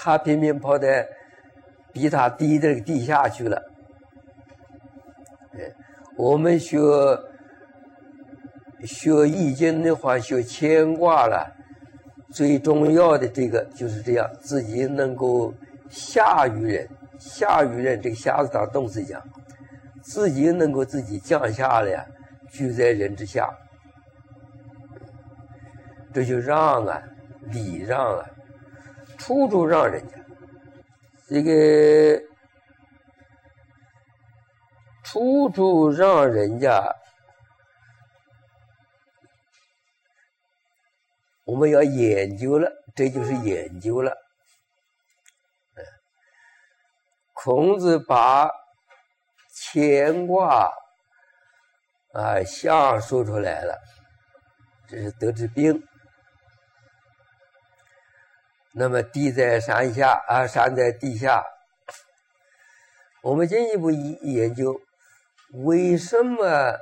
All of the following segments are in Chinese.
他偏偏跑到比他低的地下去了。我们学易经的话，学乾卦了，最重要的这个就是这样，自己能够下于人。下于人，这个下字当动词讲，自己能够自己降下来呀，居在人之下。这就让啊，礼让啊，处处让人家。这个处处让人家，我们要研究了，这就是研究了。孔子把乾卦象说出来了，这是得之兵。那么地在山下山在地下。我们进一步研究，为什么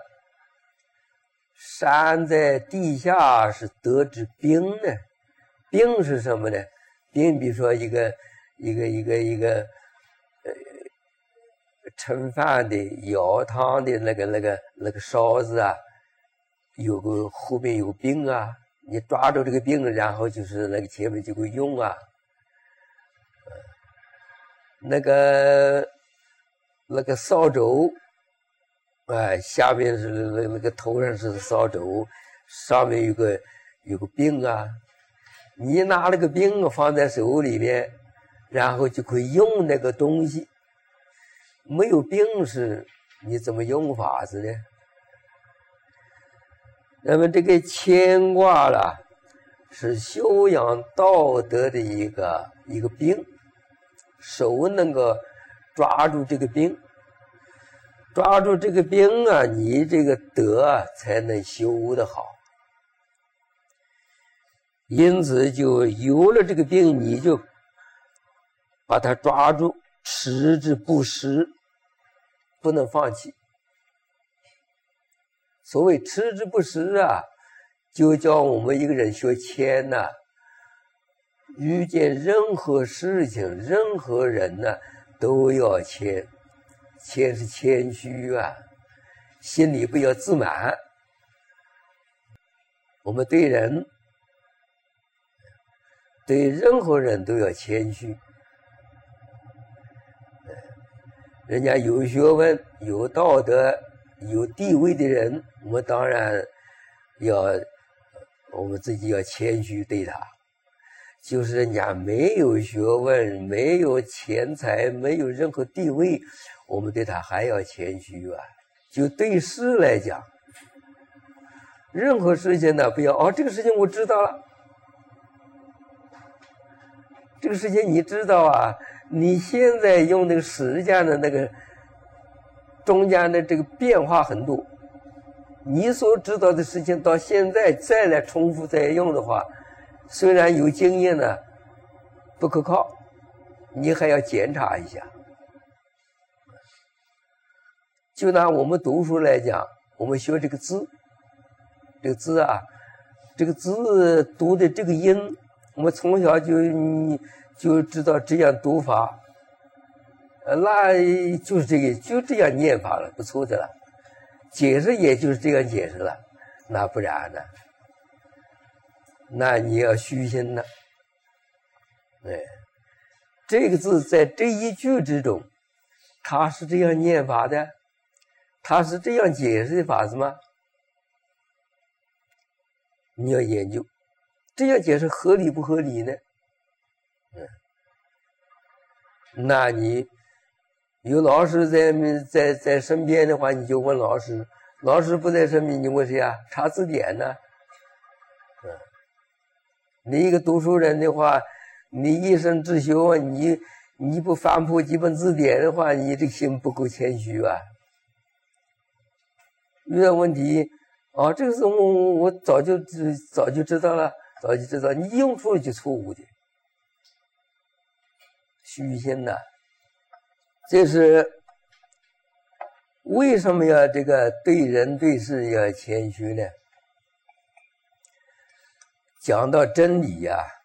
山在地下是得之兵呢？兵是什么呢？兵比如说一个盛饭的舀汤的那个勺子啊，有个后面有柄啊，你抓住这个柄，然后就是那个前面就会用啊。那个扫帚，下面是那个头上是扫帚，上面有个柄啊。你拿那个柄放在手里面，然后就可以用那个东西。没有柄是你怎么用法子呢？那么这个乾卦啦，是修养道德的一个柄，手能够抓住这个柄，抓住这个柄啊，你这个德才能修得好。因此就有了这个柄，你就把它抓住，持之不失，不能放弃。所谓持之不失啊，就叫我们一个人学谦呐，遇见任何事情任何人呢，都要谦。谦是谦虚啊，心里不要自满。我们对人对任何人都要谦虚。人家有学问有道德有地位的人，我们当然我们自己要谦虚对他。就是人家没有学问没有钱财没有任何地位，我们对他还要谦虚啊。就对事来讲，任何事情呢，不要这个事情我知道了，这个事情你知道啊，你现在用那个时间的那个中间的这个变化很多，你所知道的事情到现在再来重复再用的话，虽然有经验呢，不可靠，你还要检查一下。就拿我们读书来讲，我们学这个字，这个字啊，这个字读的这个音，我们从小就知道这样读法，那就是就这样念法了，不错的了。解释也就是这样解释了，那不然呢？那你要虚心呢。这个字在这一句之中，它是这样念法的，它是这样解释的法子吗？你要研究，这样解释合理不合理呢？那你有老师在身边的话，你就问老师；老师不在身边，你问谁啊？查字典呢？你一个读书人的话，你一生自修，你不翻破几本字典的话，你这个心不够谦虚啊。遇到问题，这个是我早就知道了，早就知道，你用错了就错误的。虚心呐，这是为什么要这个对人对事要谦虚呢？讲到真理呀，